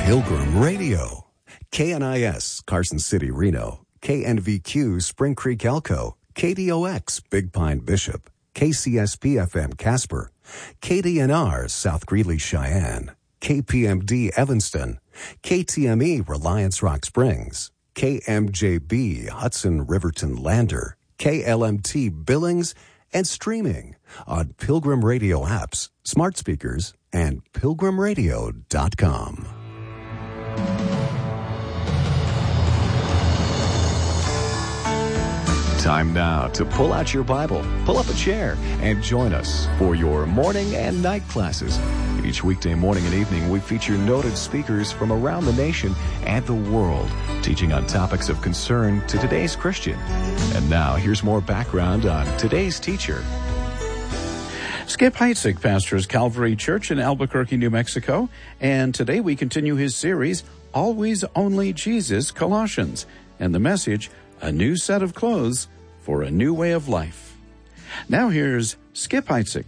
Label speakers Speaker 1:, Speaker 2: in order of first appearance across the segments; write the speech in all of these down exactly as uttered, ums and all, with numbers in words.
Speaker 1: Pilgrim Radio. K N I S, Carson City, Reno. K N V Q, Spring Creek, Elko. K D O X, Big Pine, Bishop. K C S P F M, Casper. K D N R, South Greeley, Cheyenne. K P M D, Evanston. K T M E, Reliance Rock Springs. K M J B, Hudson, Riverton, Lander. K L M T, Billings, and streaming on Pilgrim Radio apps, smart speakers, and pilgrim radio dot com. Time now to pull out your Bible, pull up a chair, and join us for your morning and night classes. Each weekday morning and evening, we feature noted speakers from around the nation and the world, teaching on topics of concern to today's Christian. And now, here's more background on today's teacher.
Speaker 2: Skip Heitzig pastors Calvary Church in Albuquerque, New Mexico, and today we continue his series, Always Only Jesus, Colossians, and the message, A New Set of Clothes for a New Way of Life. Now here's Skip Heitzig.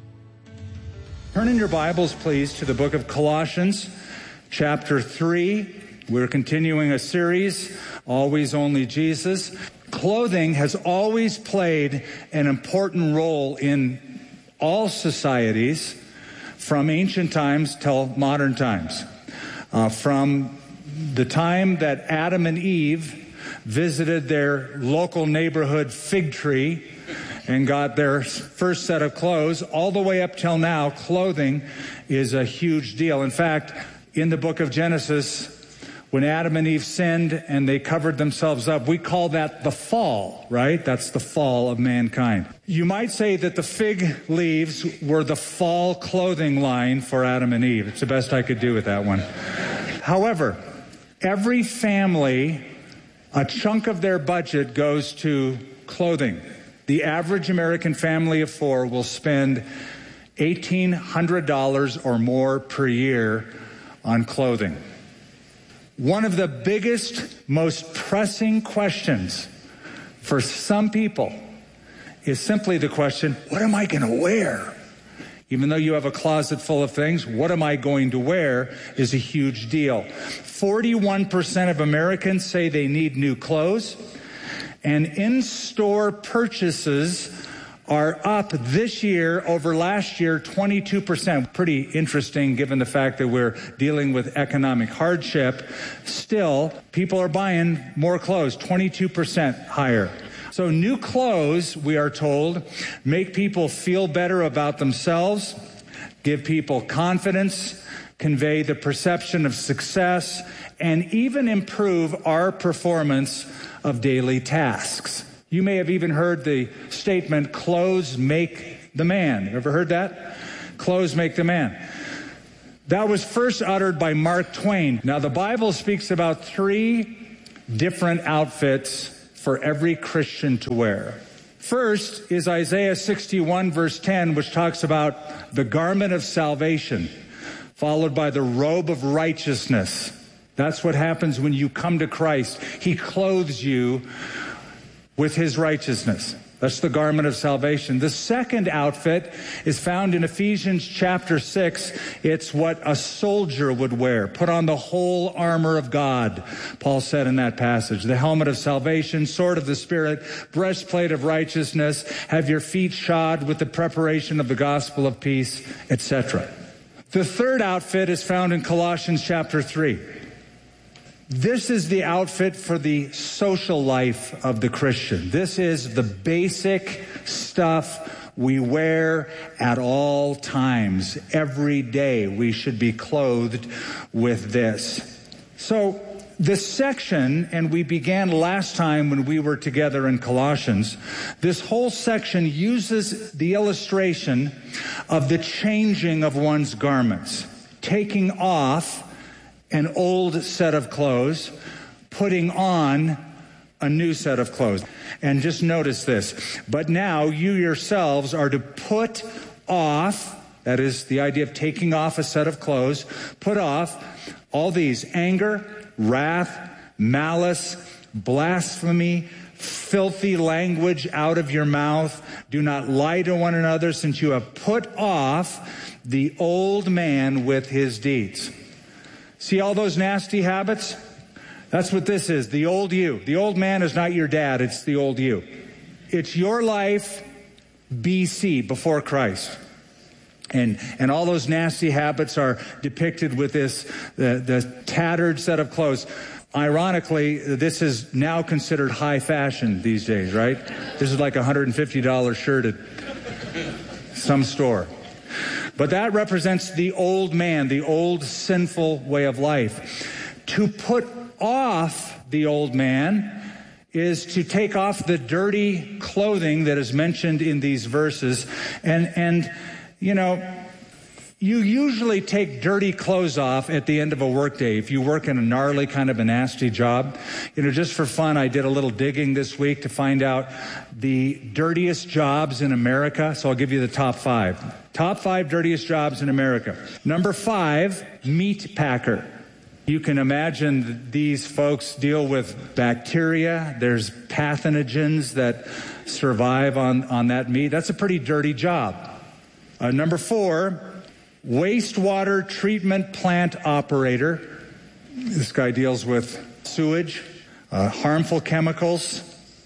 Speaker 3: Turn in your Bibles, please, to the book of Colossians, chapter three. We're continuing a series, Always Only Jesus. Clothing has always played an important role in all societies, from ancient times till modern times. Uh, from the time that Adam and Eve visited their local neighborhood fig tree and got their first set of clothes, all the way up till now, clothing is a huge deal. In fact, in the book of Genesis, when Adam and Eve sinned and they covered themselves up, we call that the fall, right? That's the fall of mankind. You might say that the fig leaves were the fall clothing line for Adam and Eve. It's the best I could do with that one. However, every family, a chunk of their budget goes to clothing. The average American family of four will spend eighteen hundred dollars or more per year on clothing. One of the biggest, most pressing questions for some people is simply the question, what am I going to wear? Even though you have a closet full of things, what am I going to wear is a huge deal. forty-one percent of Americans say they need new clothes, and in-store purchases are up this year over last year twenty-two percent. Pretty interesting given the fact that we're dealing with economic hardship. Still, people are buying more clothes, twenty-two percent higher. So new clothes, we are told, make people feel better about themselves, give people confidence, convey the perception of success, and even improve our performance of daily tasks. You may have even heard the statement, clothes make the man. Ever heard that? Clothes make the man. That was first uttered by Mark Twain. Now, the Bible speaks about three different outfits for every Christian to wear. First is Isaiah sixty-one, verse ten, which talks about the garment of salvation, followed by the robe of righteousness. That's what happens when you come to Christ. He clothes you with his righteousness. That's the garment of salvation. The second outfit is found in Ephesians chapter six. It's what a soldier would wear. Put on the whole armor of God, Paul said in that passage. The helmet of salvation, sword of the Spirit, breastplate of righteousness, have your feet shod with the preparation of the gospel of peace, et cetera. The third outfit is found in Colossians chapter three. This is the outfit for the social life of the Christian. This is the basic stuff we wear at all times. Every day we should be clothed with this. So this section, and we began last time when we were together in Colossians, this whole section uses the illustration of the changing of one's garments, taking off an old set of clothes, putting on a new set of clothes. And just notice this. But now you yourselves are to put off, that is the idea of taking off a set of clothes, put off all these: anger, wrath, malice, blasphemy, filthy language out of your mouth. Do not lie to one another, since you have put off the old man with his deeds. See all those nasty habits? That's what this is, the old you. The old man is not your dad, it's the old you. It's your life B C, before Christ. And and all those nasty habits are depicted with this, the, the tattered set of clothes. Ironically, this is now considered high fashion these days, right? This is like a one hundred fifty dollars shirt at some store. But that represents the old man, the old sinful way of life. To put off the old man is to take off the dirty clothing that is mentioned in these verses. And, and you know, you usually take dirty clothes off at the end of a workday if you work in a gnarly kind of a nasty job. You know, just for fun, I did a little digging this week to find out the dirtiest jobs in America. So I'll give you the top five. Top five dirtiest jobs in America. Number five, meat packer. You can imagine these folks deal with bacteria. There's pathogens that survive on, on that meat. That's a pretty dirty job. Uh, number four, wastewater treatment plant operator. This guy deals with sewage, uh, harmful chemicals.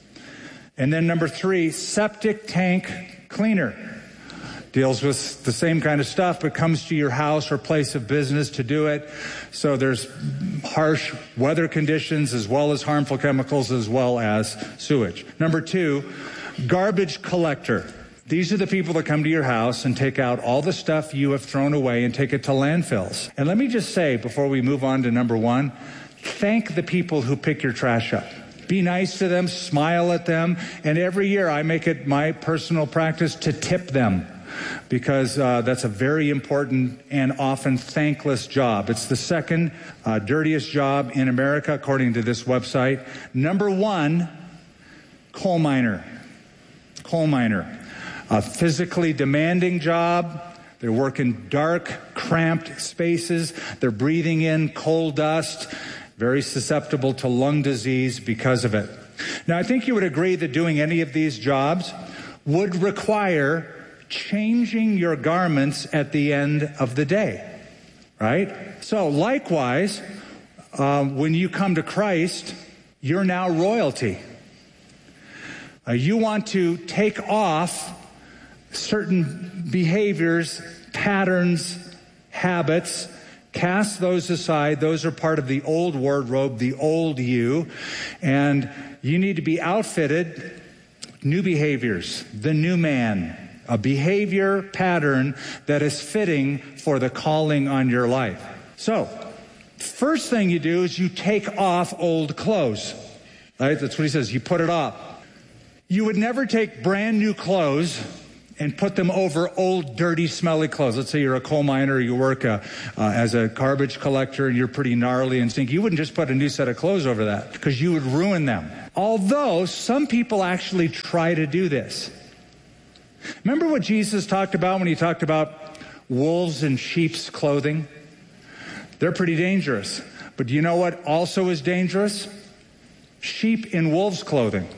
Speaker 3: And then number three, septic tank cleaner. Deals with the same kind of stuff, but comes to your house or place of business to do it. So there's harsh weather conditions as well as harmful chemicals as well as sewage. Number two, garbage collector. These are the people that come to your house and take out all the stuff you have thrown away and take it to landfills. And let me just say, before we move on to number one, thank the people who pick your trash up. Be nice to them, smile at them, and every year I make it my personal practice to tip them, because uh, that's a very important and often thankless job. It's the second uh, dirtiest job in America, according to this website. Number one, coal miner. Coal miner. A physically demanding job. They work in dark, cramped spaces. They're breathing in coal dust, very susceptible to lung disease because of it. Now, I think you would agree that doing any of these jobs would require changing your garments at the end of the day, right? So likewise, uh, when you come to Christ, you're now royalty. Uh, you want to take off certain behaviors, patterns, habits, cast those aside. Those are part of the old wardrobe, the old you, and you need to be outfitted, new behaviors, the new man. A behavior pattern that is fitting for the calling on your life. So, first thing you do is you take off old clothes. Right? That's what he says. You put it off. You would never take brand new clothes and put them over old, dirty, smelly clothes. Let's say you're a coal miner, or you work uh, uh, as a garbage collector, and you're pretty gnarly and stinky. You wouldn't just put a new set of clothes over that, because you would ruin them. Although some people actually try to do this. Remember what Jesus talked about when he talked about wolves in sheep's clothing? They're pretty dangerous. But do you know what also is dangerous? Sheep in wolves' clothing.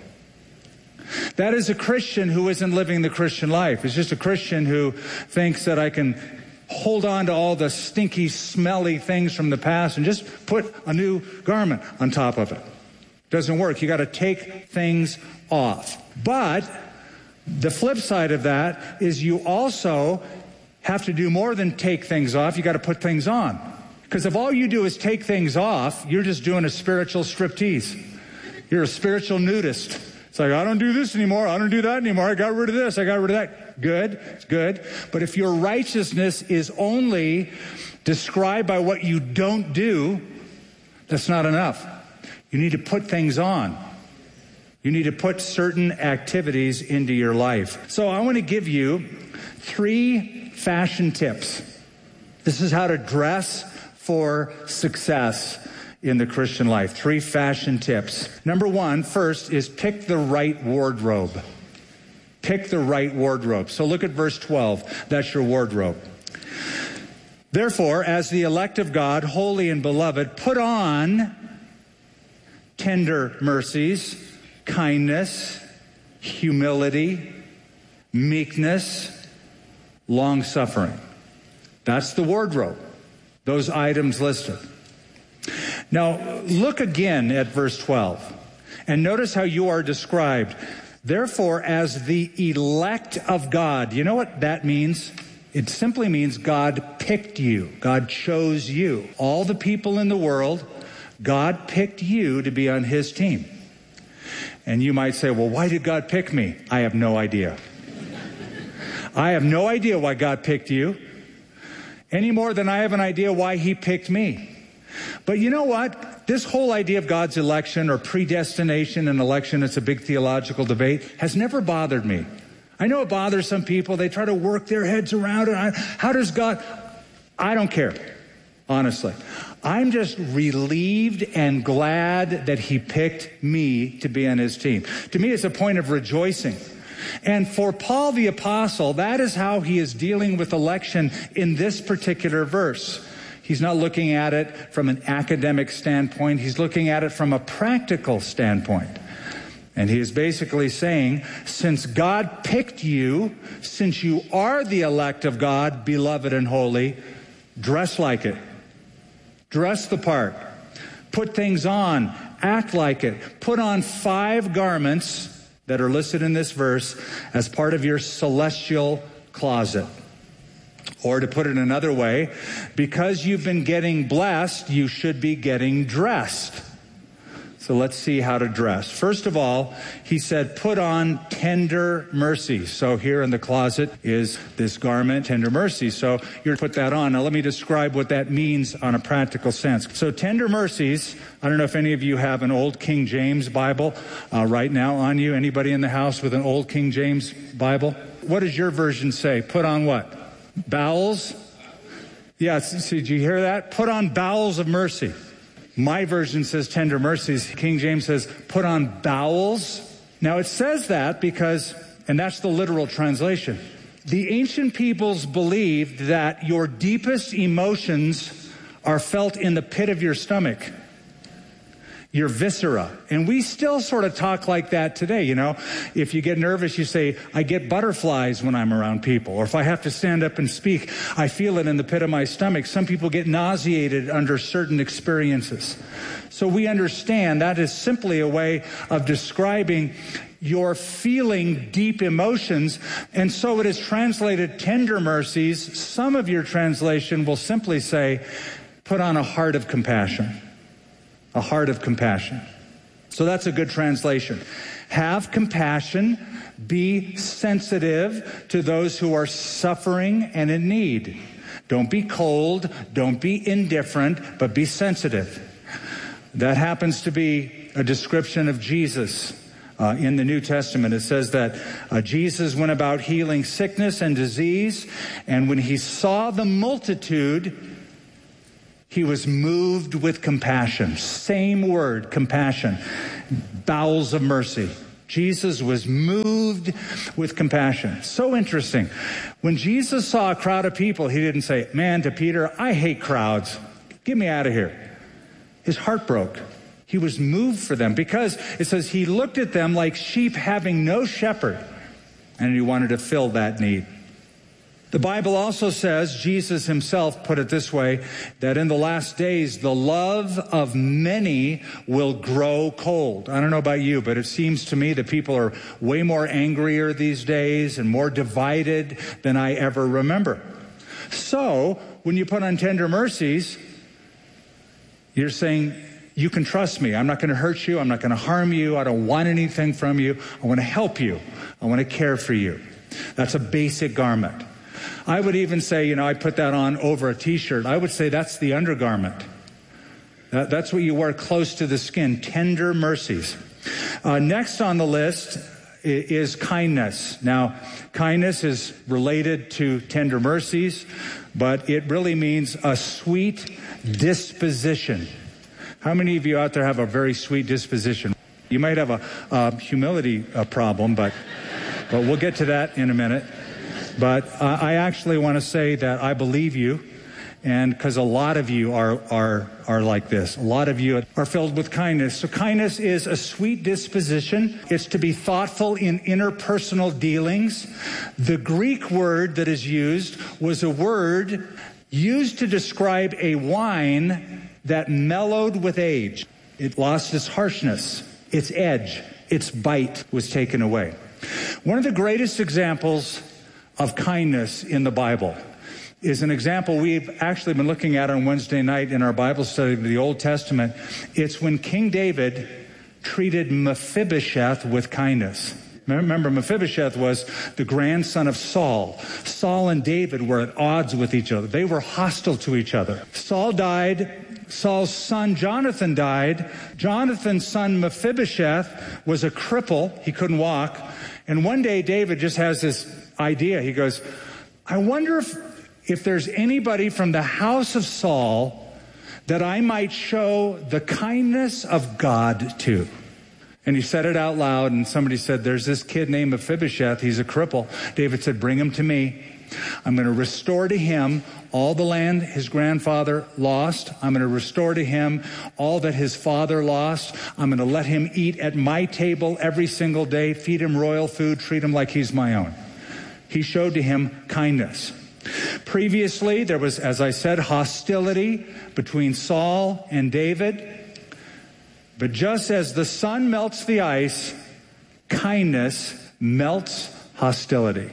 Speaker 3: That is a Christian who isn't living the Christian life. It's just a Christian who thinks that I can hold on to all the stinky, smelly things from the past and just put a new garment on top of it. Doesn't work. You got to take things off. But the flip side of that is you also have to do more than take things off. You got to put things on. Because if all you do is take things off, you're just doing a spiritual striptease. You're a spiritual nudist. It's like, I don't do this anymore. I don't do that anymore. I got rid of this. I got rid of that. Good. It's good. But if your righteousness is only described by what you don't do, that's not enough. You need to put things on. You need to put certain activities into your life. So I want to give you three fashion tips. This is how to dress for success in the Christian life. Three fashion tips. Number one, first, is pick the right wardrobe. Pick the right wardrobe. So look at verse twelve. That's your wardrobe. Therefore, as the elect of God, holy and beloved, put on tender mercies, kindness, humility, meekness, long-suffering. That's the wardrobe. Those items listed. Now, look again at verse twelve, and notice how you are described. Therefore, as the elect of God. You know what that means? It simply means God picked you. God chose you. All the people in the world, God picked you to be on his team. And you might say, well, why did God pick me? I have no idea. I have no idea why God picked you, any more than I have an idea why he picked me. But you know what? This whole idea of God's election or predestination and election, it's a big theological debate, has never bothered me. I know it bothers some people. They try to work their heads around it. How does God? I don't care, honestly. I'm just relieved and glad that he picked me to be on his team. To me, it's a point of rejoicing. And for Paul the Apostle, that is how he is dealing with election in this particular verse. He's not looking at it from an academic standpoint. He's looking at it from a practical standpoint. And he is basically saying, since God picked you, since you are the elect of God, beloved and holy, dress like it. Dress the part. Put things on. Act like it. Put on five garments that are listed in this verse as part of your celestial closet. Or to put it another way, because you've been getting blessed, you should be getting dressed. So let's see how to dress. First of all, he said, put on tender mercy. So here in the closet is this garment, tender mercy. So you're to put that on. Now let me describe what that means on a practical sense. So tender mercies, I don't know if any of you have an old King James Bible uh, right now on you. Anybody in the house with an old King James Bible? What does your version say? Put on what? Bowels? Yeah, see, did you hear that? Put on bowels of mercy. My version says tender mercies. King James says, put on bowels. Now it says that because, and that's the literal translation. The ancient peoples believed that your deepest emotions are felt in the pit of your stomach, your viscera. And we still sort of talk like that today, you know. If you get nervous, you say, I get butterflies when I'm around people. Or if I have to stand up and speak, I feel it in the pit of my stomach. Some people get nauseated under certain experiences. So we understand that is simply a way of describing your feeling deep emotions. And so it is translated tender mercies. Some of your translation will simply say, put on a heart of compassion. A heart of compassion. So that's a good translation. Have compassion. Be sensitive to those who are suffering and in need. Don't be cold. Don't be indifferent, but be sensitive. That happens to be a description of Jesus uh, in the New Testament. It says that uh, Jesus went about healing sickness and disease, and when he saw the multitude, he was moved with compassion. Same word, compassion. Bowels of mercy. Jesus was moved with compassion. So interesting. When Jesus saw a crowd of people, he didn't say, man, to Peter, I hate crowds. Get me out of here. His heart broke. He was moved for them because it says he looked at them like sheep having no shepherd, and he wanted to fill that need. The Bible also says, Jesus himself put it this way, that in the last days, the love of many will grow cold. I don't know about you, but it seems to me that people are way more angrier these days and more divided than I ever remember. So, when you put on tender mercies, you're saying, you can trust me. I'm not going to hurt you. I'm not going to harm you. I don't want anything from you. I want to help you. I want to care for you. That's a basic garment. I would even say, you know, I put that on over a t-shirt. I would say that's the undergarment. That, that's what you wear close to the skin, tender mercies. Uh, next on the list is kindness. Now, kindness is related to tender mercies, but it really means a sweet disposition. How many of you out there have a very sweet disposition? You might have a, a humility a problem, but, but we'll get to that in a minute. But uh, I actually want to say that I believe you, and because a lot of you are, are, are like this. A lot of you are filled with kindness. So kindness is a sweet disposition. It's to be thoughtful in interpersonal dealings. The Greek word that is used was a word used to describe a wine that mellowed with age. It lost its harshness, its edge, its bite was taken away. One of the greatest examples of kindness in the Bible is an example we've actually been looking at on Wednesday night in our Bible study of the Old Testament. It's when King David treated Mephibosheth with kindness. Remember, Mephibosheth was the grandson of Saul. Saul and David were at odds with each other. They were hostile to each other. Saul died. Saul's son Jonathan died. Jonathan's son Mephibosheth was a cripple. He couldn't walk. And one day David just has this idea. He goes, I wonder if, if there's anybody from the house of Saul that I might show the kindness of God to. And he said it out loud, and somebody said, there's this kid named Mephibosheth. He's a cripple. David said, bring him to me. I'm going to restore to him all the land his grandfather lost. I'm going to restore to him all that his father lost. I'm going to let him eat at my table every single day, feed him royal food, treat him like he's my own. He showed to him kindness. Previously, there was, as I said, hostility between Saul and David. But just as the sun melts the ice, kindness melts hostility.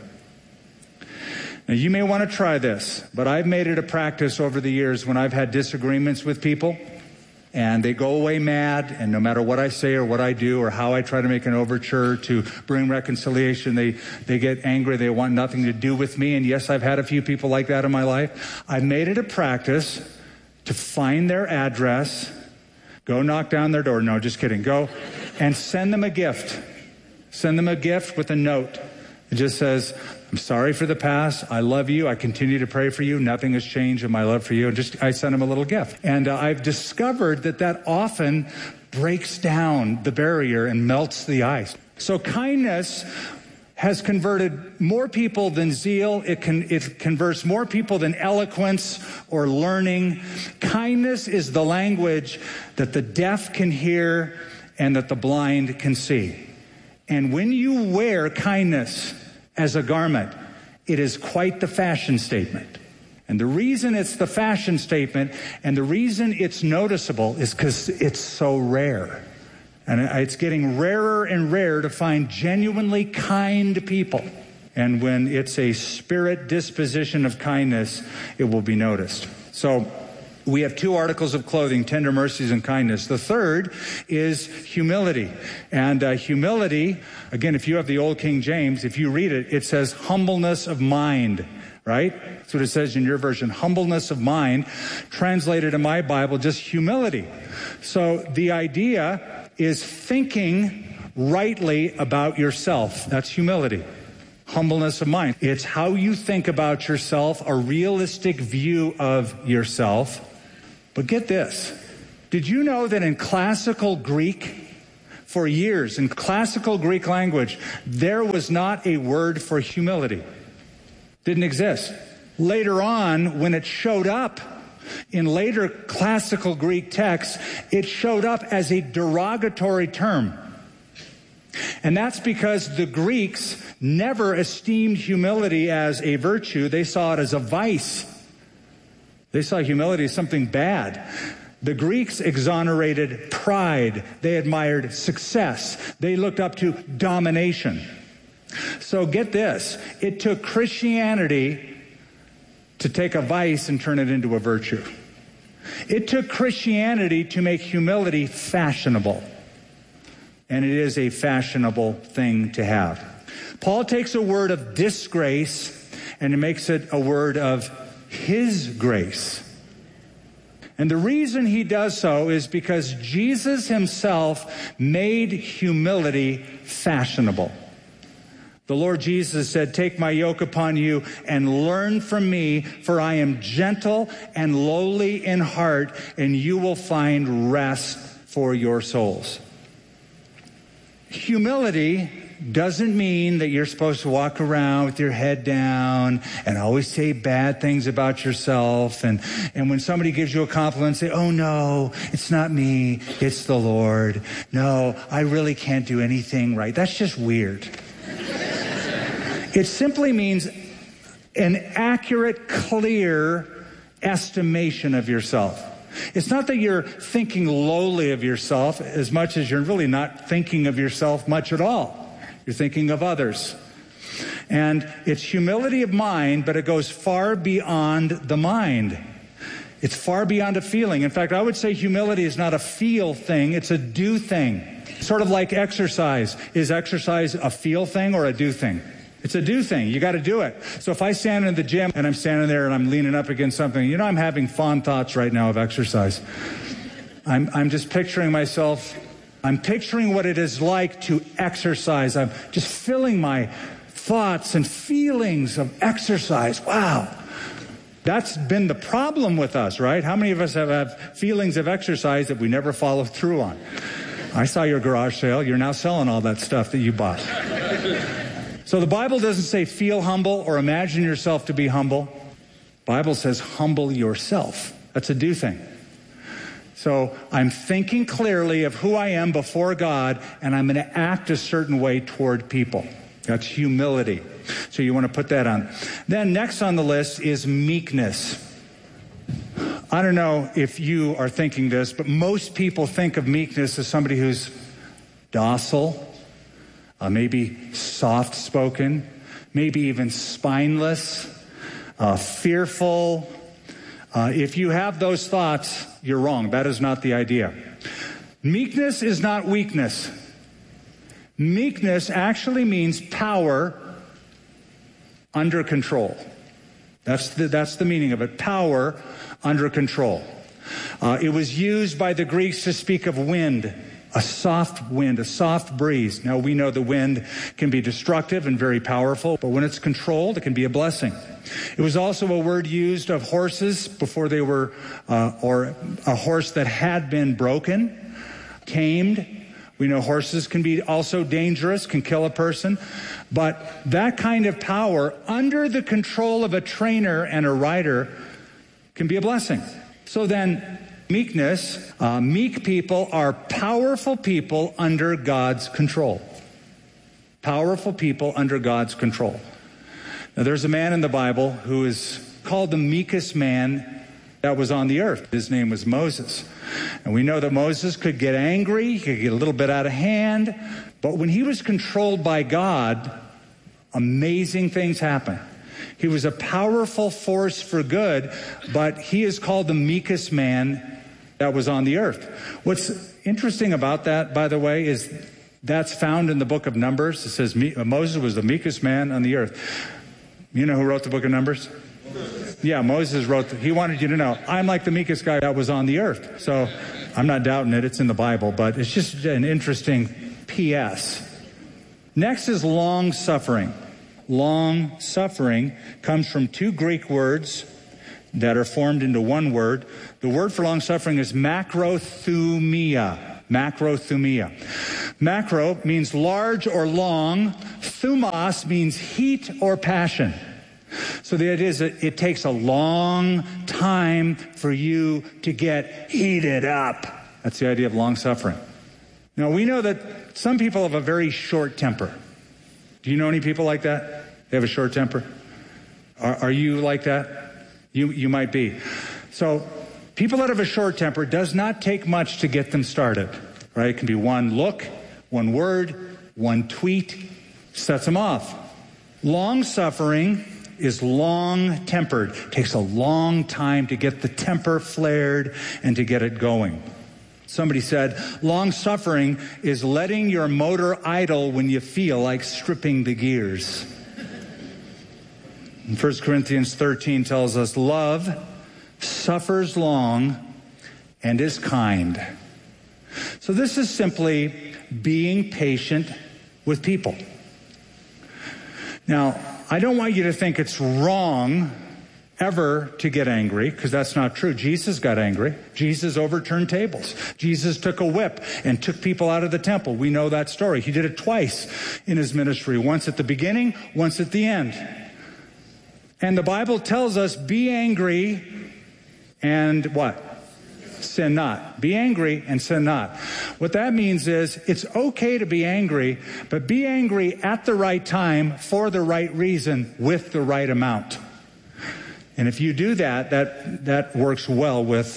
Speaker 3: Now, you may want to try this, but I've made it a practice over the years when I've had disagreements with people, and they go away mad, and no matter what I say or what I do or how I try to make an overture to bring reconciliation, they, they get angry, they want nothing to do with me. And yes, I've had a few people like that in my life. I've made it a practice to find their address, go knock down their door. No, just kidding. Go and send them a gift. Send them a gift with a note. It just says, I'm sorry for the past. I love you. I continue to pray for you. Nothing has changed in my love for you. And just, I send them a little gift. And uh, I've discovered that that often breaks down the barrier and melts the ice. So kindness has converted more people than zeal. It can, it converts more people than eloquence or learning. Kindness is the language that the deaf can hear and that the blind can see. And when you wear kindness as a garment, it is quite the fashion statement. And the reason it's the fashion statement and the reason it's noticeable is because it's so rare. And it's getting rarer and rarer to find genuinely kind people. And when it's a spirit disposition of kindness, it will be noticed. So we have two articles of clothing, tender mercies and kindness. The third is humility. And uh, humility, again, if you have the old King James, if you read it, it says humbleness of mind, right? That's what it says in your version, humbleness of mind. Translated in my Bible, just humility. So the idea is thinking rightly about yourself. That's humility. Humbleness of mind. It's how you think about yourself, a realistic view of yourself. But get this. Did you know that in classical Greek, for years, in classical Greek language, there was not a word for humility? Didn't exist. Later on, when it showed up in later classical Greek texts, it showed up as a derogatory term. And that's because the Greeks never esteemed humility as a virtue. They saw it as a vice. They saw humility as something bad. The Greeks exonerated pride. They admired success. They looked up to domination. So get this. It took Christianity to take a vice and turn it into a virtue. It took Christianity to make humility fashionable. And it is a fashionable thing to have. Paul takes a word of disgrace and he makes it a word of his grace. And the reason he does so is because Jesus himself made humility fashionable. The Lord Jesus said, take my yoke upon you and learn from me, for I am gentle and lowly in heart, and you will find rest for your souls. Humility doesn't mean that you're supposed to walk around with your head down and always say bad things about yourself. And, and when somebody gives you a compliment, say, oh no, it's not me, it's the Lord. No, I really can't do anything right. That's just weird. It simply means an accurate, clear estimation of yourself. It's not that you're thinking lowly of yourself as much as you're really not thinking of yourself much at all. You're thinking of others. And it's humility of mind, but it goes far beyond the mind. It's far beyond a feeling. In fact, I would say humility is not a feel thing, it's a do thing. Sort of like exercise. Is exercise a feel thing or a do thing? It's a do thing. You got to do it. So if I stand in the gym and I'm standing there and I'm leaning up against something, you know, I'm having fond thoughts right now of exercise. I'm, I'm just picturing myself, I'm picturing what it is like to exercise. I'm just filling my thoughts and feelings of exercise. Wow. That's been the problem with us, right? How many of us have, have feelings of exercise that we never follow through on? I saw your garage sale. You're now selling all that stuff that you bought. So the Bible doesn't say feel humble or imagine yourself to be humble. The Bible says humble yourself. That's a do thing. So I'm thinking clearly of who I am before God, and I'm going to act a certain way toward people. That's humility. So you want to put that on. Then next on the list is meekness. I don't know if you are thinking this, but most people think of meekness as somebody who's docile, uh, maybe soft-spoken, maybe even spineless, uh, fearful. Uh, if you have those thoughts, you're wrong. That is not the idea. Meekness is not weakness. Meekness actually means power under control. That's the, that's the meaning of it. Power under control. Uh, it was used by the Greeks to speak of wind, a soft wind, a soft breeze. Now we know the wind can be destructive and very powerful, but when it's controlled, it can be a blessing. It was also a word used of horses before they were, uh, or a horse that had been broken, tamed. We know horses can be also dangerous, can kill a person. But that kind of power under the control of a trainer and a rider can be a blessing. So then, meekness, uh, meek people are powerful people under God's control. Powerful people under God's control. Now, there's a man in the Bible who is called the meekest man that was on the earth. His name was Moses. And we know that Moses could get angry, he could get a little bit out of hand, but when he was controlled by God, amazing things happen. He was a powerful force for good, but he is called the meekest man that was on the earth. What's interesting about that, by the way, is that's found in the book of Numbers. It says Moses was the meekest man on the earth. You know who wrote the book of Numbers? Yeah, Moses wrote, he wanted you to know, I'm like the meekest guy that was on the earth. So I'm not doubting it, it's in the Bible, but it's just an interesting P S. Next is long suffering. Long suffering comes from two Greek words that are formed into one word. The word for long suffering is macrothumia. Macrothumia. Macro means large or long. Thumos means heat or passion. So the idea is that it takes a long time for you to get heated up. That's the idea of long suffering. Now, we know that some people have a very short temper. Do you know any people like that? They have a short temper? Are, are you like that? You, you might be. So people that have a short temper does not take much to get them started, right? It can be one look, one word, one tweet, sets them off. Long suffering is long-tempered. It takes a long time to get the temper flared and to get it going. Somebody said, long-suffering is letting your motor idle when you feel like stripping the gears. And First Corinthians thirteen tells us, love suffers long and is kind. So this is simply being patient with people. Now, I don't want you to think it's wrong ever to get angry, because that's not true. Jesus got angry. Jesus overturned tables. Jesus took a whip and took people out of the temple. We know that story. He did it twice in his ministry, once at the beginning, once at the end. And the Bible tells us, be angry and what? Sin not. Be angry and sin not. What that means is it's okay to be angry, but be angry at the right time for the right reason with the right amount. And if you do that, that, that works well with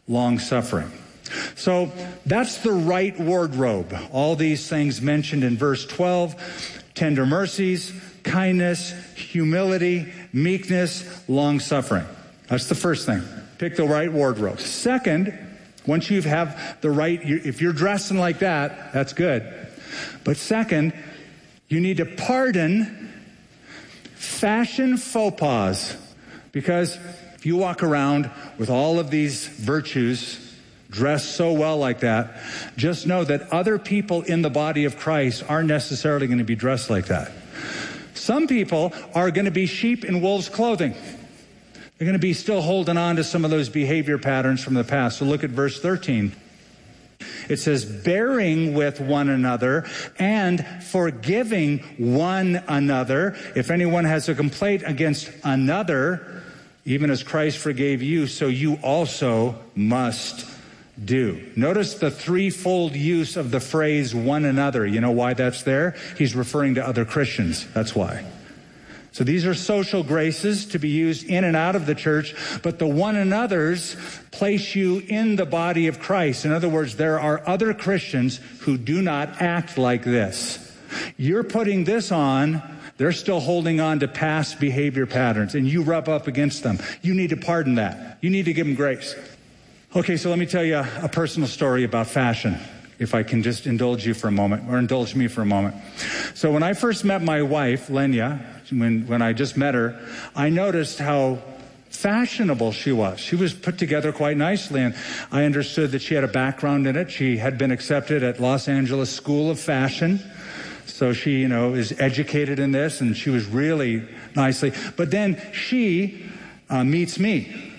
Speaker 3: long-suffering. So that's the right wardrobe. All these things mentioned in verse twelve, tender mercies, kindness, humility, meekness, long-suffering. That's the first thing. Pick the right wardrobe. Second, once you have the right, if you're dressing like that, that's good. But second, you need to pardon fashion faux pas. Because if you walk around with all of these virtues, dressed so well like that, just know that other people in the body of Christ aren't necessarily going to be dressed like that. Some people are going to be sheep in wolves' clothing. They're going to be still holding on to some of those behavior patterns from the past. So look at verse thirteen. It says, bearing with one another and forgiving one another. If anyone has a complaint against another, even as Christ forgave you, so you also must do. Notice the threefold use of the phrase one another. You know why that's there? He's referring to other Christians. That's why. So these are social graces to be used in and out of the church, but the one another's place you in the body of Christ. In other words, there are other Christians who do not act like this. You're putting this on, they're still holding on to past behavior patterns, and you rub up against them. You need to pardon that. You need to give them grace. Okay, so let me tell you a, a personal story about fashion, if I can just indulge you for a moment, or indulge me for a moment. So when I first met my wife, Lenya, when, when I just met her, I noticed how fashionable she was. She was put together quite nicely, and I understood that she had a background in it. She had been accepted at Los Angeles School of Fashion. So she, you know, is educated in this, and she was really nicely. But then she uh, meets me.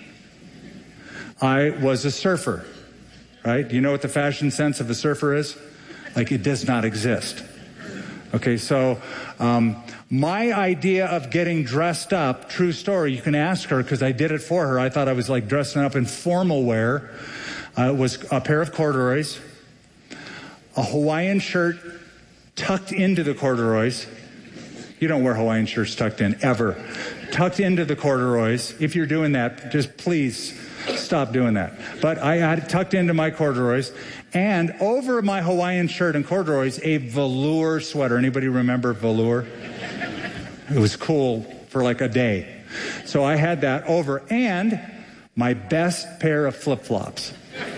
Speaker 3: I was a surfer, right? Do you know what the fashion sense of a surfer is? Like, it does not exist. Okay, so um, my idea of getting dressed up, true story, you can ask her because I did it for her. I thought I was like dressing up in formal wear. Uh, it was a pair of corduroys, a Hawaiian shirt tucked into the corduroys. You don't wear Hawaiian shirts tucked in, ever. Tucked into the corduroys. If you're doing that, just please stop doing that. But I had tucked into my corduroys, and over my Hawaiian shirt and corduroys, a velour sweater. Anybody remember velour? It was cool for like a day. So I had that over, and my best pair of flip-flops.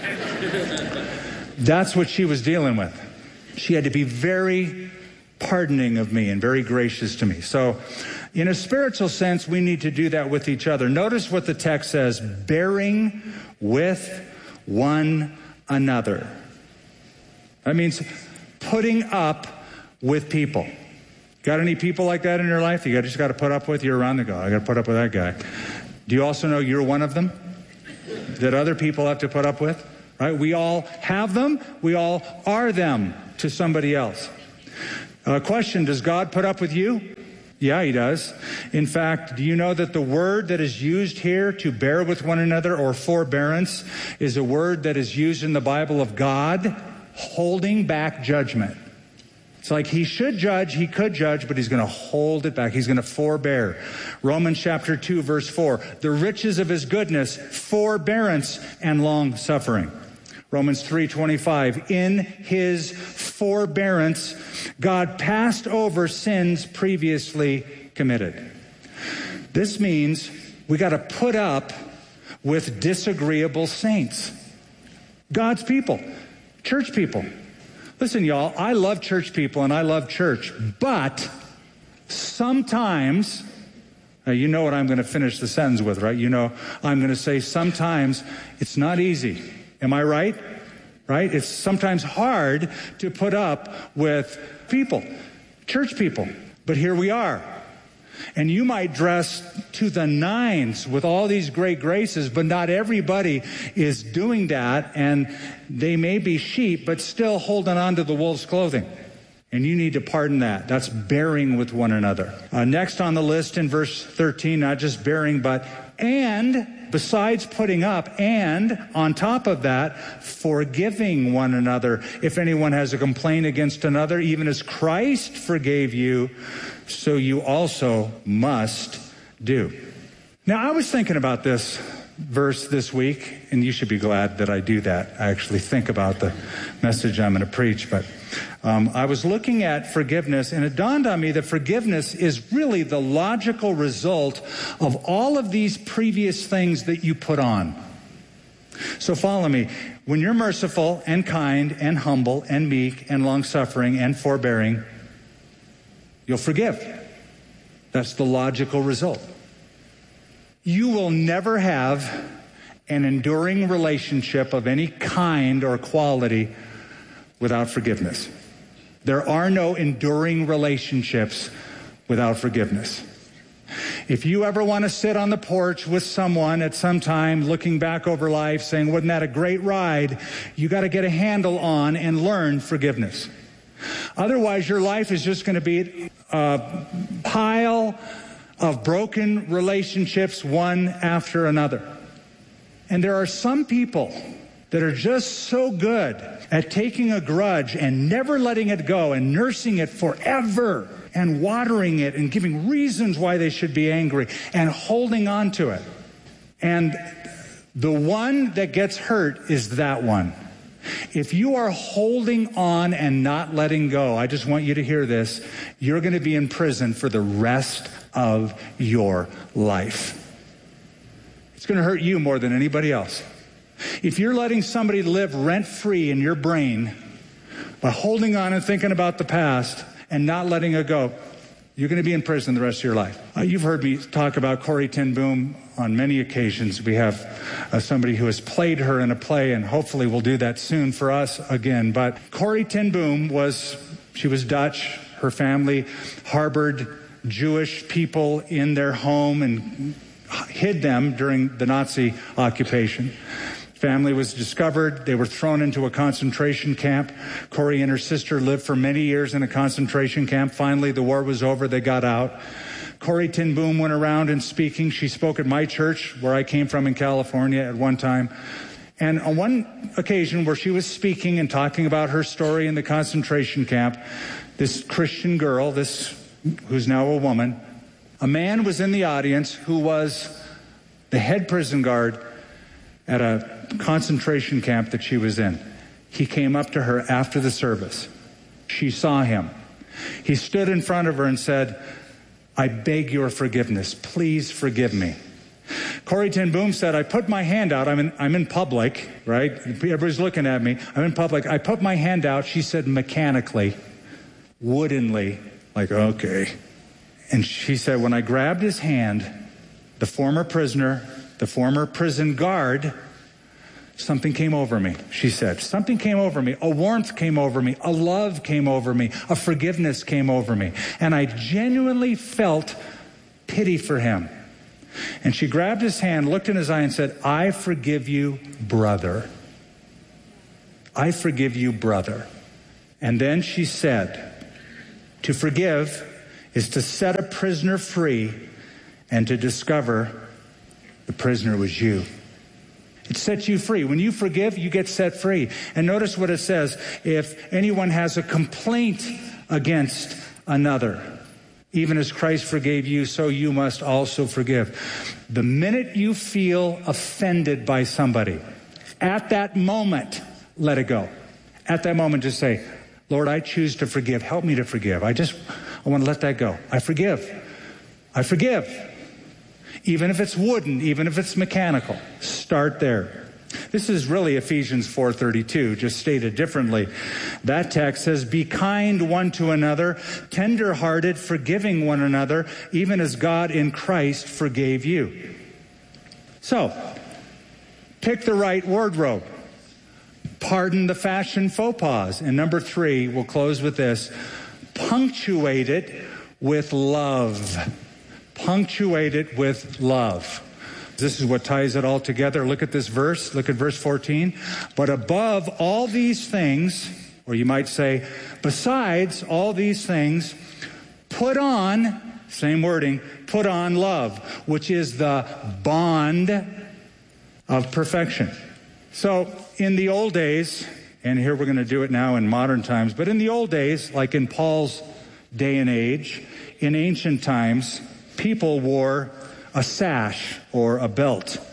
Speaker 3: That's what she was dealing with. She had to be very pardoning of me and very gracious to me. So in a spiritual sense, we need to do that with each other. Notice what the text says, bearing with one another. That means putting up with people. Got any people like that in your life? You just got to put up with? You're around the guy. I got to put up with that guy. Do you also know you're one of them that other people have to put up with? Right? We all have them. We all are them to somebody else. Uh, question, does God put up with you? Yeah, he does. In fact, do you know that the word that is used here to bear with one another or forbearance is a word that is used in the Bible of God holding back judgment? It's like he should judge, he could judge, but he's going to hold it back. He's going to forbear. Romans chapter two, verse four, the riches of his goodness, forbearance, and long suffering. Romans three twenty-five, in his forbearance, God passed over sins previously committed. This means we got to put up with disagreeable saints. God's people, church people. Listen, y'all, I love church people and I love church, but sometimes, uh, you know what I'm going to finish the sentence with, right? You know, I'm going to say sometimes it's not easy. Am I right? Right? It's sometimes hard to put up with people, church people. But here we are. And you might dress to the nines with all these great graces, but not everybody is doing that. And they may be sheep, but still holding on to the wolf's clothing. And you need to pardon that. That's bearing with one another. Uh, next on the list in verse thirteen, not just bearing, but and, besides putting up, and on top of that, forgiving one another. If anyone has a complaint against another, even as Christ forgave you, so you also must do. Now, I was thinking about this verse this week, and you should be glad that I do that. I actually think about the message I'm going to preach, but um, I was looking at forgiveness, and it dawned on me that forgiveness is really the logical result of all of these previous things that you put on. So follow me. When you're merciful and kind and humble and meek and long-suffering and forbearing, you'll forgive. That's the logical result. You will never have an enduring relationship of any kind or quality without forgiveness. There are no enduring relationships without forgiveness. If you ever want to sit on the porch with someone at some time looking back over life saying, wasn't that a great ride? You got to get a handle on and learn forgiveness. Otherwise, your life is just going to be a pile of broken relationships, one after another. And there are some people that are just so good at taking a grudge and never letting it go and nursing it forever and watering it and giving reasons why they should be angry and holding on to it. And the one that gets hurt is that one. If you are holding on and not letting go, I just want you to hear this, you're going to be in prison for the rest of your life. It's going to hurt you more than anybody else. If you're letting somebody live rent-free in your brain by holding on and thinking about the past and not letting it go, you're going to be in prison the rest of your life. Uh, you've heard me talk about Corrie ten Boom on many occasions. We have uh, somebody who has played her in a play, and hopefully we'll do that soon for us again. But Corrie ten Boom was, she was Dutch. Her family harbored Jewish people in their home and hid them during the Nazi occupation. Family was discovered. They were thrown into a concentration camp. Corrie and her sister lived for many years in a concentration camp. Finally, the war was over. They got out. Corrie ten Boom went around and speaking. She spoke at my church, where I came from in California at one time. And on one occasion where she was speaking and talking about her story in the concentration camp, this Christian girl, this who's now a woman, a man was in the audience who was the head prison guard at a concentration camp that she was in. He came up to her after the service. She saw him. He stood in front of her and said, I beg your forgiveness. Please forgive me. Corrie ten Boom said, I put my hand out. I'm in, I'm in public, right? Everybody's looking at me. I'm in public. I put my hand out, she said, mechanically, woodenly, like, okay. And she said, when I grabbed his hand, the former prisoner, the former prison guard, something came over me, she said. Something came over me. A warmth came over me. A love came over me. A forgiveness came over me. And I genuinely felt pity for him. And she grabbed his hand, looked in his eye and said, I forgive you, brother. I forgive you, brother. And then she said, to forgive is to set a prisoner free and to discover the prisoner was you. It sets you free. When you forgive, you get set free. And notice what it says. If anyone has a complaint against another, even as Christ forgave you, so you must also forgive. The minute you feel offended by somebody, at that moment, let it go. At that moment, just say, Lord, I choose to forgive. Help me to forgive. I just, I want to let that go. I forgive. I forgive. Even if it's wooden, even if it's mechanical, start there. This is really Ephesians four thirty-two, just stated differently. That text says, be kind one to another, tender-hearted, forgiving one another, even as God in Christ forgave you. So, pick the right wardrobe. Pardon the fashion faux pas. And number three, we'll close with this, punctuate it with love. Punctuate it with love. This is what ties it all together. Look at this verse. Look at verse fourteen. But above all these things, or you might say, besides all these things, put on, same wording, put on love, which is the bond of perfection. So in the old days, and here we're going to do it now in modern times, but in the old days, like in Paul's day and age, in ancient times, people wore a sash or a belt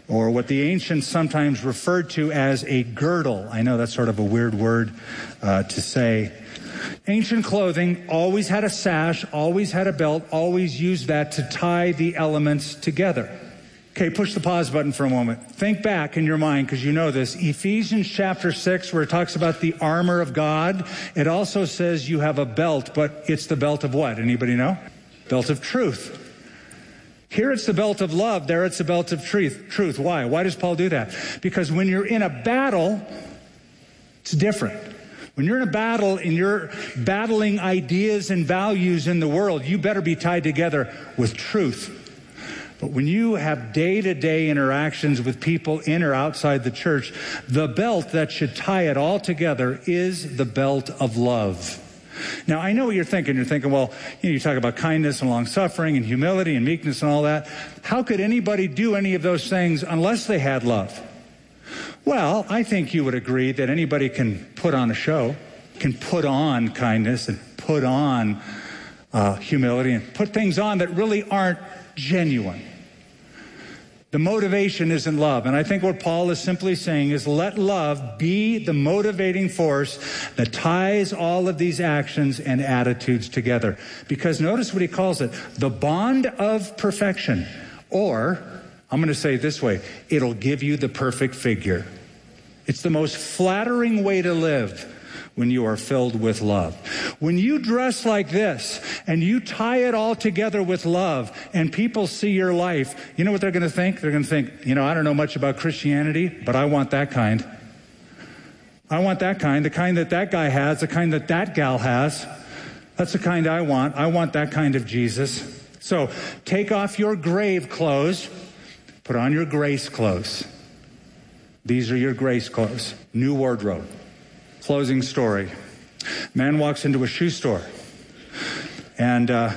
Speaker 3: or what the ancients sometimes referred to as a girdle. I know that's sort of a weird word uh, to say. Ancient clothing always had a sash, always had a belt, always used that to tie the elements together. Okay, push the pause button for a moment. Think back in your mind, because you know this. Ephesians chapter six, where it talks about the armor of God, it also says you have a belt, but it's the belt of what? Anybody know? Belt of truth. Here it's the belt of love, there it's the belt of truth. Truth. Why? Why does Paul do that? Because when you're in a battle, it's different. When you're in a battle and you're battling ideas and values in the world, you better be tied together with truth. But when you have day-to-day interactions with people in or outside the church, the belt that should tie it all together is the belt of love. Now, I know what you're thinking. You're thinking, well, you know, you talk about kindness and long-suffering and humility and meekness and all that. How could anybody do any of those things unless they had love? Well, I think you would agree that anybody can put on a show, can put on kindness and put on uh, humility and put things on that really aren't genuine. The motivation is in love. And I think what Paul is simply saying is let love be the motivating force that ties all of these actions and attitudes together. Because notice what he calls it, the bond of perfection. Or, I'm going to say it this way, it'll give you the perfect figure. It's the most flattering way to live when you are filled with love. When you dress like this and you tie it all together with love and people see your life, you know what they're going to think? They're going to think, you know, I don't know much about Christianity, but I want that kind. I want that kind, the kind that that guy has, the kind that that gal has. That's the kind I want. I want that kind of Jesus. So take off your grave clothes, put on your grace clothes. These are your grace clothes. New wardrobe. Closing story. Man walks into a shoe store, and uh,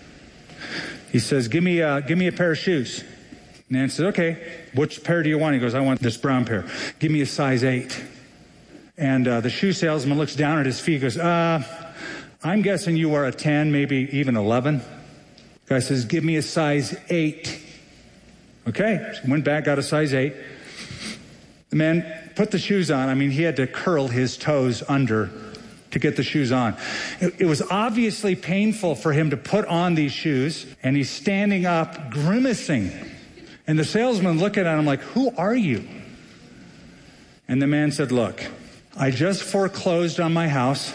Speaker 3: he says, "Give me, uh, give me a pair of shoes." Man says, "Okay, which pair do you want?" He goes, "I want this brown pair. Give me a size eight." And uh, the shoe salesman looks down at his feet, and goes, "Uh, I'm guessing you are a ten, maybe even eleven." The guy says, "Give me a size eight." Okay, so went back, got a size eight. The man put the shoes on. I mean, he had to curl his toes under to get the shoes on. It, it was obviously painful for him to put on these shoes, and he's standing up, grimacing. And the salesman looking at him like, "Who are you?" And the man said, "Look, I just foreclosed on my house.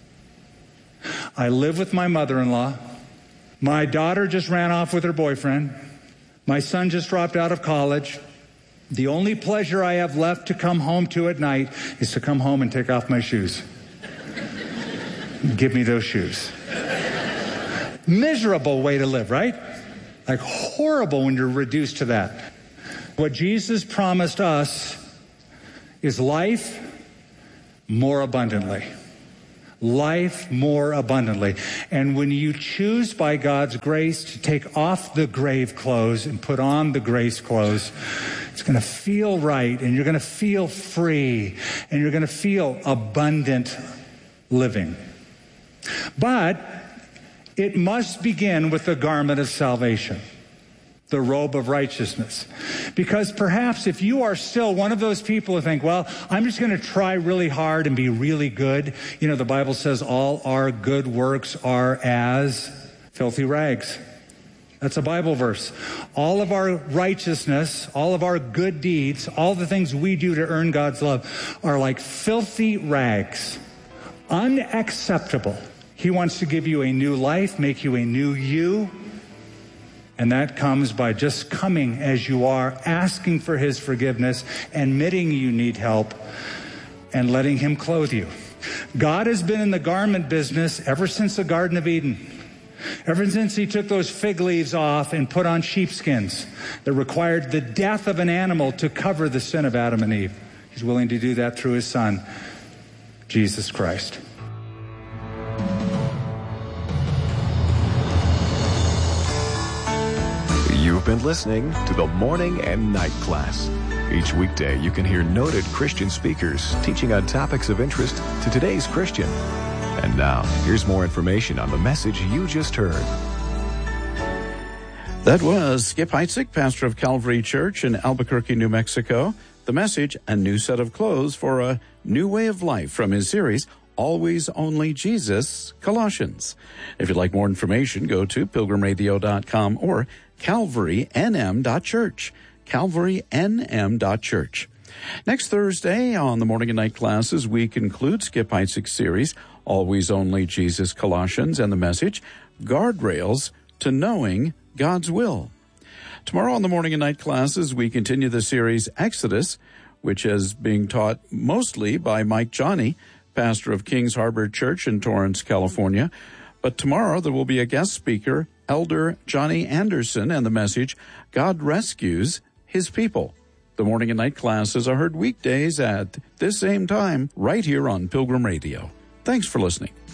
Speaker 3: I live with my mother-in-law. My daughter just ran off with her boyfriend. My son just dropped out of college. The only pleasure I have left to come home to at night is to come home and take off my shoes. Give me those shoes." Miserable way to live, right? Like horrible when you're reduced to that. What Jesus promised us is life more abundantly. Life more abundantly. And when you choose by God's grace to take off the grave clothes and put on the grace clothes, it's going to feel right, and you're going to feel free, and you're going to feel abundant living. But it must begin with the garment of salvation, the robe of righteousness. Because perhaps if you are still one of those people who think, well, I'm just going to try really hard and be really good. You know, the Bible says all our good works are as filthy rags. That's a Bible verse. All of our righteousness, all of our good deeds, all the things we do to earn God's love are like filthy rags. Unacceptable. He wants to give you a new life, make you a new you. And that comes by just coming as you are, asking for his forgiveness, admitting you need help, and letting him clothe you. God has been in the garment business ever since the Garden of Eden. Ever since he took those fig leaves off and put on sheepskins that required the death of an animal to cover the sin of Adam and Eve. He's willing to do that through his son, Jesus Christ.
Speaker 4: You've been listening to the Morning and Night Class. Each weekday, you can hear noted Christian speakers teaching on topics of interest to today's Christian. And now, here's more information on the message you just heard.
Speaker 2: That was Skip Heitzig, pastor of Calvary Church in Albuquerque, New Mexico. The message, a new set of clothes for a new way of life, from his series, Always Only Jesus, Colossians. If you'd like more information, go to pilgrim radio dot com or calvary n m dot church. calvary n m dot church. Next Thursday on the morning and night classes, we conclude Skip Heitzig's series, Always Only Jesus, Colossians, and the message, Guardrails to Knowing God's Will. Tomorrow on the morning and night classes, we continue the series Exodus, which is being taught mostly by Mike Johnny, pastor of Kings Harbor Church in Torrance, California. But tomorrow there will be a guest speaker, Elder Johnny Anderson, and the message, God Rescues His People. The morning and night classes are heard weekdays at this same time right here on Pilgrim Radio. Thanks for listening.